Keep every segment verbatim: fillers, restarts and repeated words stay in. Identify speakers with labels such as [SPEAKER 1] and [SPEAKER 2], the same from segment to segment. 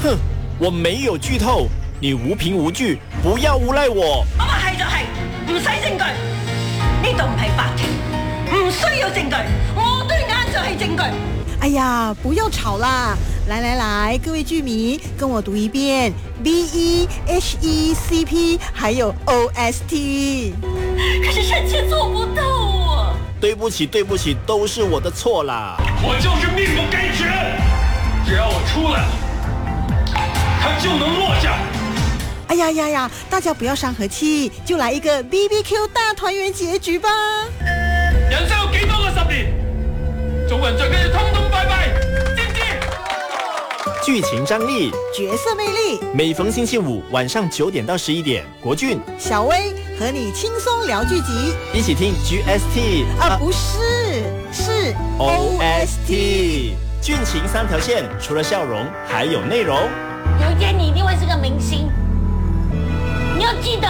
[SPEAKER 1] 哼，我沒有劇透，你無憑無據，不要誣賴我。
[SPEAKER 2] 我話係就係，唔使證據，呢度唔係法庭，唔需要證據，我對眼就係證據。
[SPEAKER 3] 哎呀，不要吵啦！來來來，各位劇迷，跟我讀一遍 B E H E C P， 還有 O S T。
[SPEAKER 2] 可是臣妾做不到啊！
[SPEAKER 1] 對不起，對不起，都是我的錯啦。
[SPEAKER 4] 我就是命不該絕，只要我出來了，他就能落下。
[SPEAKER 3] 哎呀呀呀，大家不要傷和氣，就來一個 B B Q 大團圓結局吧。
[SPEAKER 4] 人生有幾多個十年？做人最緊要通通拜拜，知唔知？
[SPEAKER 1] 劇情張力，
[SPEAKER 3] 角色魅力，
[SPEAKER 1] 每逢星期五晚上九點到十一點，國俊、
[SPEAKER 3] 小薇和你輕鬆聊劇集，
[SPEAKER 1] 一起聽 G S T
[SPEAKER 3] 啊，啊不是，是
[SPEAKER 1] O S T。劇情三條線，除了笑容，還有內容。
[SPEAKER 2] 有一天你一定會是個明星，你要記得，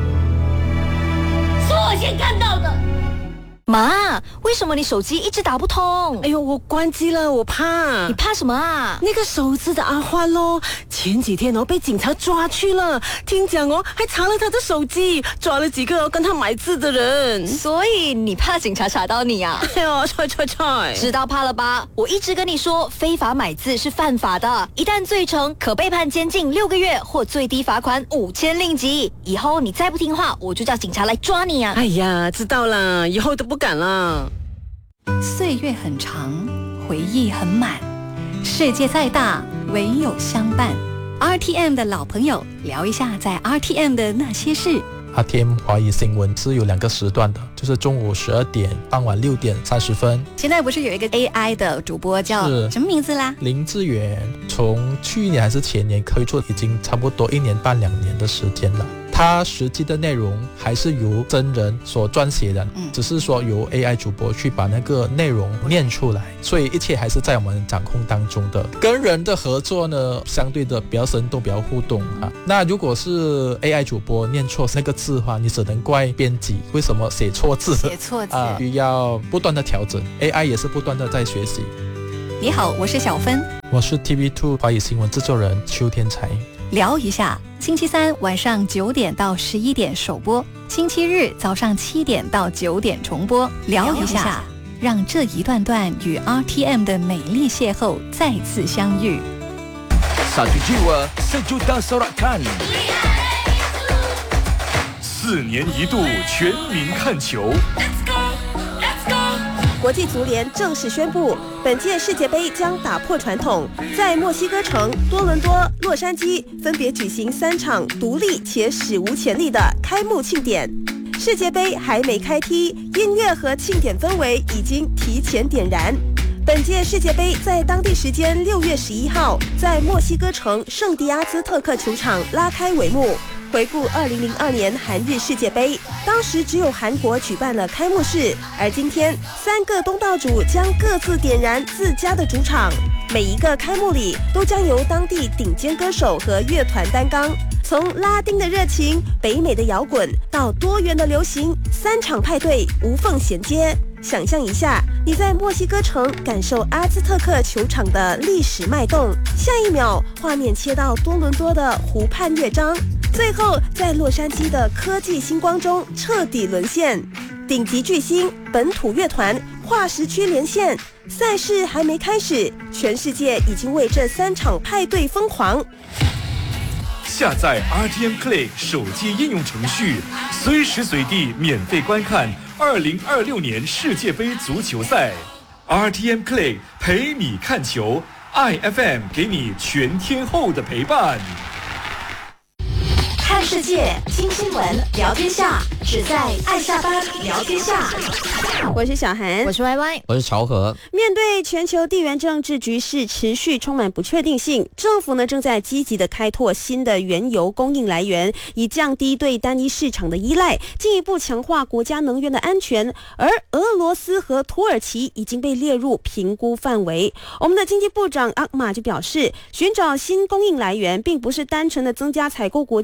[SPEAKER 2] 是我先看到的。
[SPEAKER 5] 媽，為什麼你手機一直打不通？
[SPEAKER 6] 哎呦，我關機了，我怕。
[SPEAKER 5] 你怕什麼啊？
[SPEAKER 6] 那個手機的阿歡咯，前幾天我被警察抓去了，聽講哦，還查了他的手機，抓了幾個跟他買字的人。
[SPEAKER 5] 所以你怕警察查到你啊？
[SPEAKER 6] 哎呦，菜菜菜，
[SPEAKER 5] 知道怕了吧？我一直跟你說，非法買字是犯法的，一旦罪成，可被判監禁六個月或最低罰款五千令吉。以後你再不聽話，我就叫警察來抓你啊！
[SPEAKER 6] 哎呀，知道了，以後都不敢了。
[SPEAKER 7] 歲月很長，回憶很滿，世界再大，唯有相伴。R T M 的老朋友聊一下在 R T M 的那些事。
[SPEAKER 8] R T M 華語新聞是有兩個時段的，就是中午十二點、傍晚六點三十分。
[SPEAKER 7] 現在不是有一個 A I 的主播叫什麼名字啦？
[SPEAKER 8] 林志遠，從去年還是前年推出，已經差不多一年半兩年的時間了。它實際的內容還是由真人所撰寫的，嗯、只是說由 A I 主播去把那個內容念出來，所以一切還是在我們掌控當中的。跟人的合作呢，相對的比較生動，比較互動啊。那如果是 A I 主播念錯那個字的話，你只能怪編輯為什麼寫錯字，
[SPEAKER 7] 寫錯字
[SPEAKER 8] 啊，需要不斷的調整。A I 也是不斷的在學習。
[SPEAKER 7] 你好，我是小芬，
[SPEAKER 8] 我是 T V 二 華語新聞製作人邱天才。
[SPEAKER 7] 聊一下，星期三晚上九點到十一點首播，星期日早上七點到九點重播。聊一下，讓這一段段與 R T M 的美麗邂逅再次相遇。
[SPEAKER 9] Satu jiwa, sejuta sorakan。四年一度全民看球。
[SPEAKER 10] 國際足聯正式宣布，本屆世界盃將打破傳統，在墨西哥城、多倫多、洛杉磯分別舉行三場獨立且史無前例的開幕慶典。世界盃還沒開踢，音樂和慶典氛圍已經提前點燃。本屆世界盃在當地時間六月十一號，在墨西哥城聖地亞茲特克球場拉開帷幕。回顧二零零二年韓日世界盃，當時只有韓國舉辦了開幕式，而今天三個東道主將各自點燃自家的主場。每一個開幕禮都將由當地頂尖歌手和樂團擔綱，從拉丁的熱情、北美的搖滾到多元的流行，三場派對無縫銜接。想象一下，你在墨西哥城感受阿茲特克球場的歷史脈動，下一秒畫面切到多倫多的湖畔樂章，最後在洛杉磯的科技星光中徹底淪陷。頂級巨星、本土樂團、跨時區連線，賽事還沒開始，全世界已經為這三場派對瘋狂。
[SPEAKER 9] 下載 R T M Click 手機應用程序，隨時隨地免費觀看二零二六年世界盃足球賽。R T M Click 陪你看球 ，I F M 給你全天候的陪伴。
[SPEAKER 11] 看世界，聽新聞，聊天下，只在愛下班聊天下。
[SPEAKER 10] 我是小韓，
[SPEAKER 5] 我是 Y Y，
[SPEAKER 12] 我是朝和。
[SPEAKER 10] 面對全球地緣政治局勢持續充滿不確定性，政府呢正在積極的開拓新的原油供應來源，以降低對單一市場的依賴，進一步強化國家能源的安全。而俄羅斯和土耳其已經被列入評估範圍。我們的經濟部長阿馬就表示，尋找新供應來源並不是單純的增加採購國家的數量，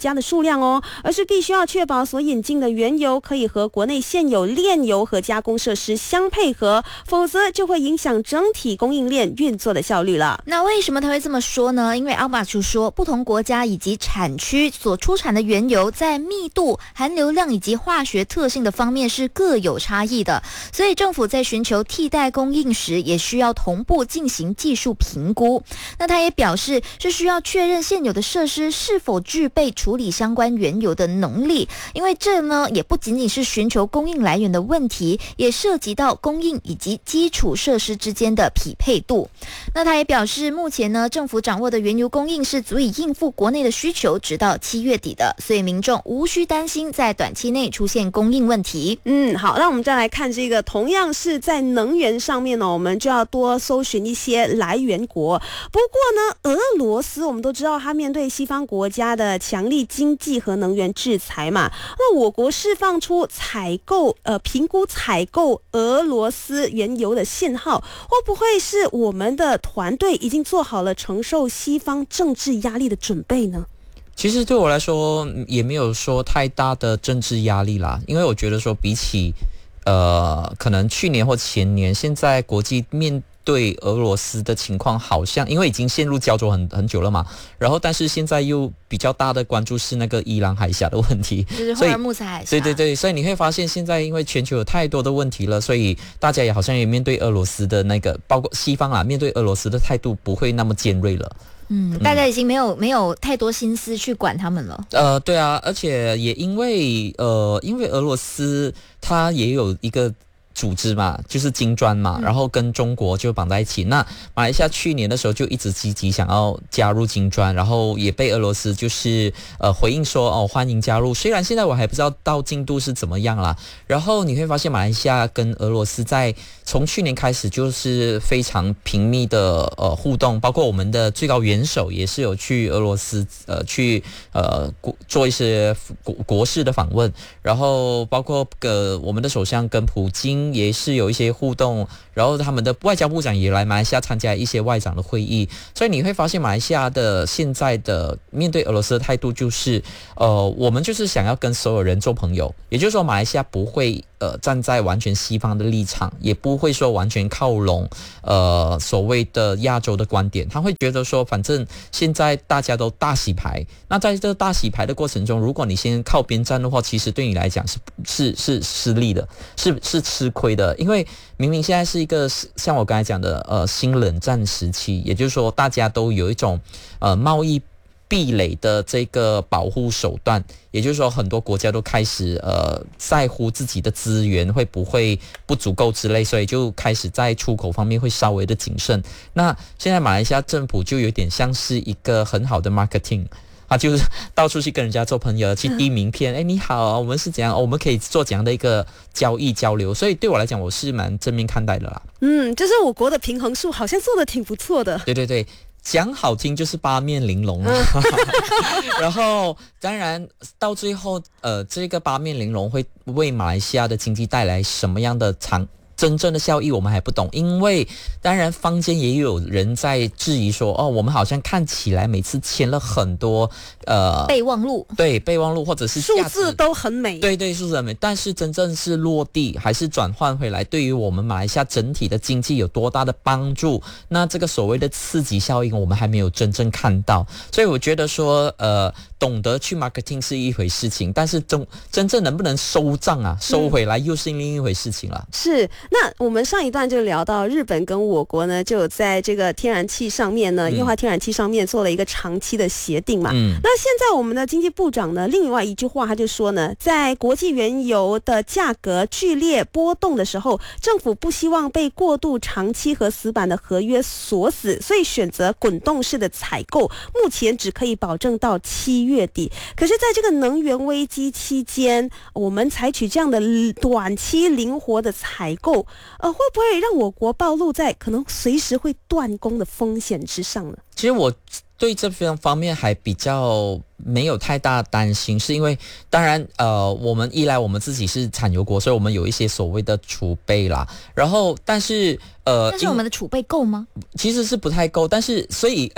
[SPEAKER 10] 量哦，而是必须要确保所引进的原油可以和国内现有炼油和加工设施相配合，否则就会影响整体供应链运作的效率了。
[SPEAKER 5] 那为什么他会这么说呢？因为阿巴楚说，不同国家以及产区所出产的原油在密度、含硫量以及化学特性的方面是各有差异的，所以政府在寻求替代供应时也需要同步进行技术评估。那他也表示，是需要确认现有的设施是否具备处理相关原油的能力，因为这呢也不仅仅是寻求供应来源的问题，也涉及到供应以及基础设施之间的匹配度。那他也表示，目前呢政府掌握的原油供应是足以应付国内的需求，直到七月底的，所以民众无需担心在短期内出现供应问题。
[SPEAKER 10] 嗯，好，那我们再来看这个，同样是在能源上面呢，我们就要多搜寻一些来源国。不过呢，俄罗斯我们都知道，它面对西方国家的强力经济和能源制裁嘛，那我国释放出采购呃评估采购俄罗斯原油的信号，会不会是我们的团队已经做好了承受西方政治压力的准备呢？
[SPEAKER 12] 其实对我来说也没有说太大的政治压力啦，因为我觉得说比起呃可能去年或前年，现在国际面对俄罗斯的情况好像因为已经陷入焦灼很很久了嘛，然后但是现在又比较大的关注是那个伊朗海峡的问题，
[SPEAKER 5] 就是霍尔木兹海峡。
[SPEAKER 12] 对对对，所以你会发现现在因为全球有太多的问题了，所以大家也好像也面对俄罗斯的那个，包括西方啊，面对俄罗斯的态度不会那么尖锐了。
[SPEAKER 5] 嗯，大家已经没有没有太多心思去管他们了。
[SPEAKER 12] 呃，对啊，而且也因为呃，因为俄罗斯它也有一个组织嘛，就是金砖嘛，然后跟中国就绑在一起。那马来西亚去年的时候就一直积极想要加入金砖，然后也被俄罗斯就是呃回应说哦欢迎加入。虽然现在我还不知道到进度是怎么样啦。然后你会发现马来西亚跟俄罗斯在从去年开始就是非常频密的呃互动，包括我们的最高元首也是有去俄罗斯呃去呃做一些国国事的访问，然后包括呃我们的首相跟普京也是有一些互动，然后他们的外交部长也来马来西亚参加一些外长的会议，所以你会发现马来西亚的现在的面对俄罗斯的态度就是呃我们就是想要跟所有人做朋友，也就是说马来西亚不会呃站在完全西方的立场，也不会说完全靠拢呃所谓的亚洲的观点，他会觉得说反正现在大家都大洗牌，那在这大洗牌的过程中，如果你先靠边站的话，其实对你来讲是是是失利的，是是吃亏的，因为明明现在是一个像我刚才讲的呃新冷战时期，也就是说大家都有一种呃贸易壁垒的这个保护手段，也就是说很多国家都开始呃在乎自己的资源会不会不足够之类，所以就开始在出口方面会稍微的谨慎。那现在马来西亚政府就有点像是一个很好的 marketing，他就是到处去跟人家做朋友，去递名片，哎，你好，我们是怎样，我们可以做怎样的一个交易交流，所以对我来讲，我是蛮正面看待的啦。
[SPEAKER 10] 嗯，就是我国的平衡术好像做得挺不错的。
[SPEAKER 12] 对对对。讲好听就是八面玲珑啊，然后当然到最后，呃，这个八面玲珑会为马来西亚的经济带来什么样的长真正的效益我们还不懂，因为当然坊间也有人在质疑说，哦，我们好像看起来每次签了很多呃
[SPEAKER 5] 备忘录，
[SPEAKER 12] 对备忘录或者是
[SPEAKER 10] 数字都很美，
[SPEAKER 12] 对对数字很美，但是真正是落地还是转换回来，对于我们马来西亚整体的经济有多大的帮助？那这个所谓的刺激效应，我们还没有真正看到，所以我觉得说，呃，懂得去 marketing 是一回事情，但是真真正能不能收账啊，收回来又是另一回事情了。
[SPEAKER 10] 嗯、是。那我们上一段就聊到日本跟我国呢，就有在这个天然气上面呢，液化天然气上面做了一个长期的协定嘛。嗯。那现在我们的经济部长呢，另外一句话他就说呢，在国际原油的价格剧烈波动的时候，政府不希望被过度长期和死板的合约锁死，所以选择滚动式的采购，目前只可以保证到七月底。可是在这个能源危机期间，我们采取这样的短期灵活的采购，呃，会不会让我国暴露在可能随时会断供的风险之上呢？
[SPEAKER 12] 其实我对这方面还比较没有太大担心，是因为当然呃，我们一来我们自己是产油国，所以我们有一些所谓的储备啦，然后但是呃，
[SPEAKER 5] 但是我们的储备够吗？
[SPEAKER 12] 其实是不太够，但是所以诶。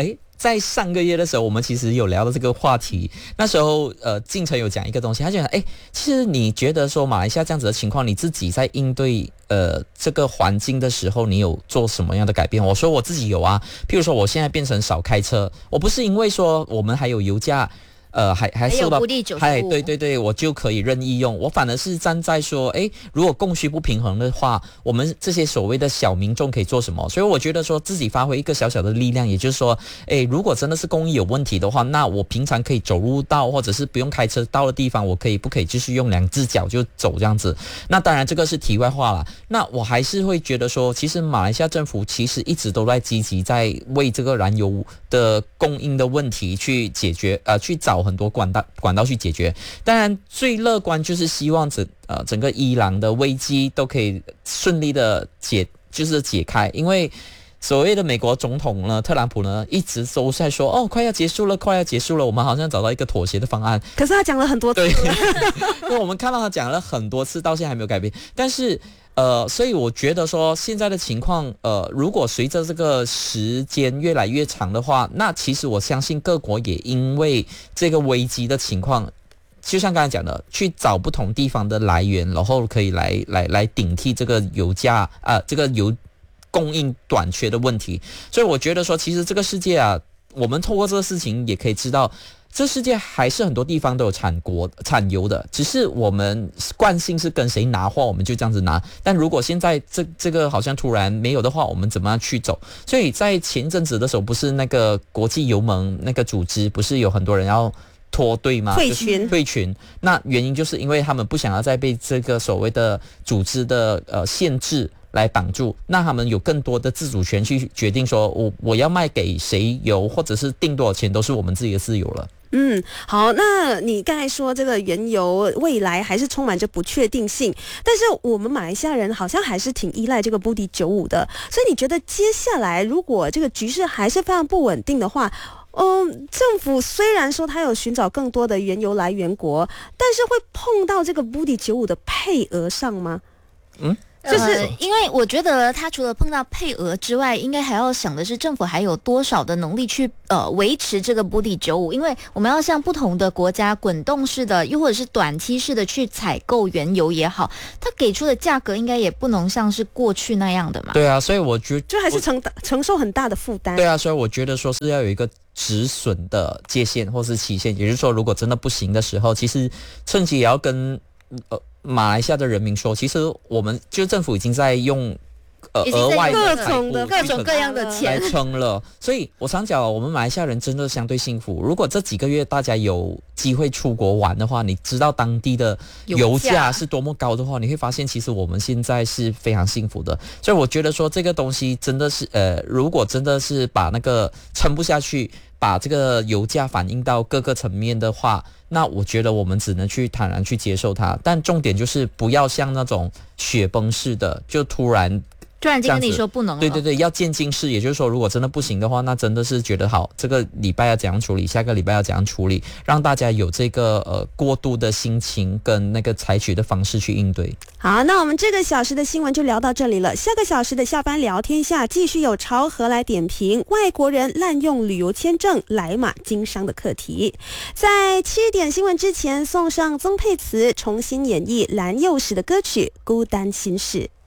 [SPEAKER 12] 在上个月的时候，我们其实有聊到这个话题。那时候，呃，晋城有讲一个东西，他就讲，哎，其实你觉得说马来西亚这样子的情况，你自己在应对呃这个环境的时候，你有做什么样的改变？我说我自己有啊，譬如说我现在变成少开车，我不是因为说我们还有油价。呃，还还受到，还对对对，我就可以任意用。我反而是站在说，哎，如果供需不平衡的话，我们这些所谓的小民众可以做什么？所以我觉得说自己发挥一个小小的力量，也就是说，哎，如果真的是供应有问题的话，那我平常可以走路到，或者是不用开车到的地方，我可以不可以就是用两只脚就走这样子？那当然这个是题外话啦。那我还是会觉得说，其实马来西亚政府其实一直都在积极在为这个燃油的供应的问题去解决，呃，去找很多管道管道去解决。当然最乐观就是希望整呃整个伊朗的危机都可以顺利的解就是解开，因为所谓的美国总统呢特朗普呢一直都在说哦快要结束了快要结束了，我们好像找到一个妥协的方案，
[SPEAKER 10] 可是他讲了很多次，
[SPEAKER 12] 对，因为我们看到他讲了很多次，到现在还没有改变。但是呃，所以我觉得说现在的情况，呃，如果随着这个时间越来越长的话，那其实我相信各国也因为这个危机的情况，就像刚才讲的，去找不同地方的来源，然后可以来来来顶替这个油价啊、呃，这个油供应短缺的问题。所以我觉得说，其实这个世界啊，我们透过这个事情也可以知道。这世界还是很多地方都有产国产油的，只是我们惯性是跟谁拿货我们就这样子拿。但如果现在这这个好像突然没有的话，我们怎么样去走？所以在前阵子的时候，不是那个国际油盟那个组织，不是有很多人要脱队吗？
[SPEAKER 10] 退群，
[SPEAKER 12] 退群。那原因就是因为他们不想要再被这个所谓的组织的呃限制来绑住，那他们有更多的自主权去决定说我我要卖给谁油，或者是定多少钱，都是我们自己的自由了。
[SPEAKER 10] 嗯，好，那你刚才说这个原油未来还是充满着不确定性，但是我们马来西亚人好像还是挺依赖这个布迪九五的，所以你觉得接下来如果这个局势还是非常不稳定的话，嗯，政府虽然说它有寻找更多的原油来源国，但是会碰到这个布迪九五的配额上吗？
[SPEAKER 12] 嗯。
[SPEAKER 5] 就是、呃、因为我觉得他除了碰到配额之外，应该还要想的是政府还有多少的能力去呃维持这个布迪九五，因为我们要向不同的国家滚动式的，又或者是短期式的去采购原油也好，他给出的价格应该也不能像是过去那样的嘛。
[SPEAKER 12] 对啊，所以我觉得
[SPEAKER 10] 就还是承承受很大的负担。
[SPEAKER 12] 对啊，所以我觉得说是要有一个止损的界限或是期限，也就是说，如果真的不行的时候，其实趁机也要跟呃。马来西亚的人民说，其实我们就政府已经在用呃额外的
[SPEAKER 5] 各种的各种各样的钱
[SPEAKER 12] 来撑了，所以我常讲，我们马来西亚人真的相对幸福。如果这几个月大家有机会出国玩的话，你知道当地的油价是多么高的话，你会发现其实我们现在是非常幸福的。所以我觉得说这个东西真的是呃，如果真的是把那个撑不下去，把这个油价反映到各个层面的话，那我觉得我们只能去坦然去接受它。但重点就是不要像那种雪崩式的，就突然
[SPEAKER 5] 突然间跟你说不能了。
[SPEAKER 12] 对对对，要渐进式，也就是说，如果真的不行的话，那真的是觉得好，这个礼拜要怎样处理，下个礼拜要怎样处理，让大家有这个呃过渡的心情跟那个采取的方式去应对。
[SPEAKER 10] 好，那我们这个小时的新闻就聊到这里了。下个小时的下班聊天下，继续有朝何来点评外国人滥用旅游签证来马经商的课题。在七点新闻之前，送上曾沛慈重新演绎蓝又时的歌曲《孤单心事》。